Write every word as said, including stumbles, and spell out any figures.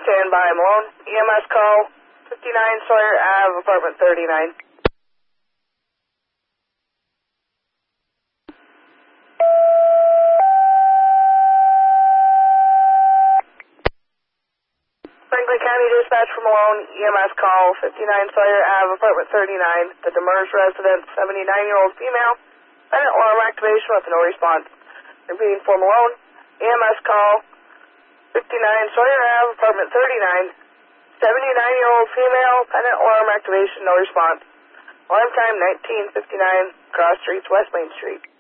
stand by. Malone, E M S call, fifty-nine Sawyer Avenue, apartment thirty-nine. Franklin County Dispatch for Malone, E M S call, fifty-nine Sawyer Avenue, apartment thirty-nine. The Demers resident, seventy-nine-year-old female, pendant alarm activation with no response. Repeating for Malone, E M S call, fifty-nine Sawyer Avenue, apartment thirty-nine. seventy-nine-year-old female, pendant alarm activation, no response. Alarm time nineteen fifty-nine, cross streets, West Main Street.